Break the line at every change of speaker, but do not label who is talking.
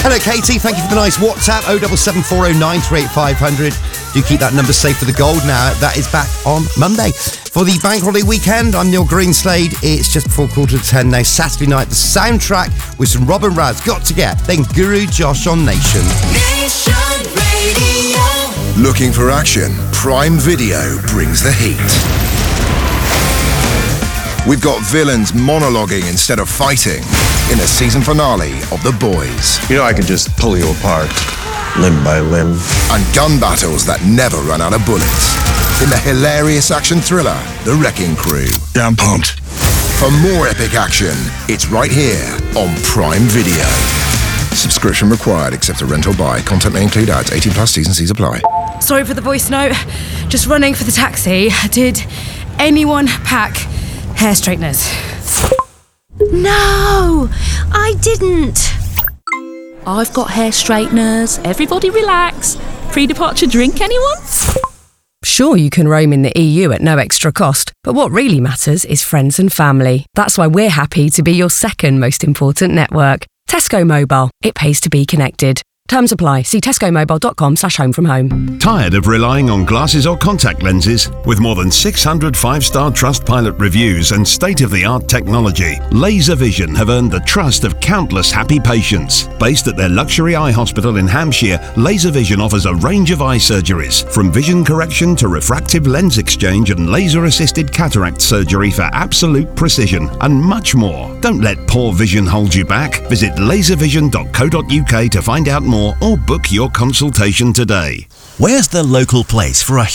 Hello, Katie. Thank you for the nice WhatsApp. 07740 38500. Do keep that number safe for the gold now. That is back on Monday. For the bank holiday weekend, I'm Neil Greenslade. It's just before 9:45 now. Saturday night, the soundtrack with some Robin Raz. Got to get. Then Guru Josh on Nation.
Nation Radio.
Looking for action? Prime Video brings the heat. We've got villains monologuing instead of fighting in the season finale of The Boys.
You know I can just pull you apart, limb by limb.
And gun battles that never run out of bullets in the hilarious action thriller, The Wrecking Crew.
Damn pumped.
For more epic action, it's right here on Prime Video. Subscription required except a rental buy. Content may include ads. 18 plus T's and C's apply.
Sorry for the voice note. Just running for the taxi. Did anyone pack hair straighteners?
No, I didn't.
I've got hair straighteners. Everybody relax. Pre-departure drink, anyone?
Sure, you can roam in the EU at no extra cost, but what really matters is friends and family. That's why we're happy to be your second most important network. Tesco Mobile. It pays to be connected. Terms apply. See tescomobile.com/home from home.
Tired of relying on glasses or contact lenses? With more than 600 five-star Trustpilot reviews and state-of-the-art technology, Laser Vision have earned the trust of countless happy patients. Based at their luxury eye hospital in Hampshire, Laser Vision offers a range of eye surgeries, from vision correction to refractive lens exchange and laser-assisted cataract surgery for absolute precision, and much more. Don't let poor vision hold you back. Visit laservision.co.uk to find out more or book your consultation today.
Where's the local place for a